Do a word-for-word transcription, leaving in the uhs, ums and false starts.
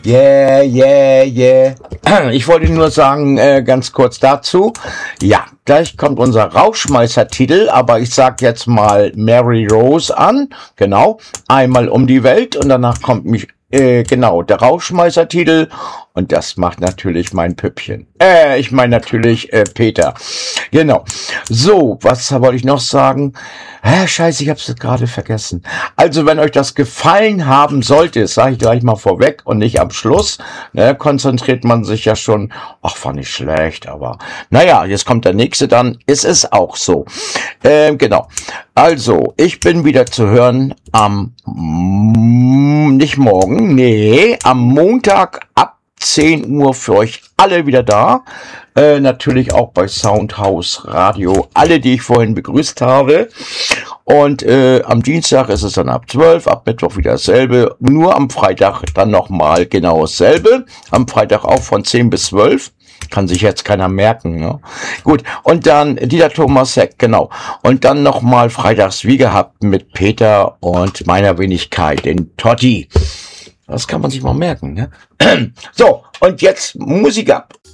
Yeah, yeah, yeah. Ich wollte nur sagen, äh, ganz kurz dazu. Ja, gleich kommt unser Rauschmeißer-Titel, aber ich sag jetzt mal Mary Rose an. Genau. Einmal um die Welt und danach kommt mich, äh, genau, der Rauschmeißer-Titel. Und das macht natürlich mein Püppchen. Äh, ich meine natürlich äh, Peter. Genau. So, was wollte ich noch sagen? Hä, scheiße, ich hab's jetzt gerade vergessen. Also, wenn euch das gefallen haben sollte, sage ich gleich mal vorweg und nicht am Schluss, ne, konzentriert man sich ja schon, ach, war nicht schlecht, aber naja, jetzt kommt der nächste dann, ist es auch so. Ähm, genau. Also, ich bin wieder zu hören am, mm, nicht morgen, nee, am Montag ab zehn Uhr für euch alle wieder da. Äh, natürlich auch bei Soundhouse Radio, alle, die ich vorhin begrüßt habe. Und äh, am Dienstag ist es dann ab zwölf, ab Mittwoch wieder dasselbe. Nur am Freitag dann nochmal genau dasselbe. Am Freitag auch von zehn bis zwölf. Kann sich jetzt keiner merken, ne? Gut, und dann Dieter Thomas Heck, genau. Und dann nochmal freitags wie gehabt mit Peter und meiner Wenigkeit, den Totti. Das kann man sich mal merken, ne? So, und jetzt Musik ab.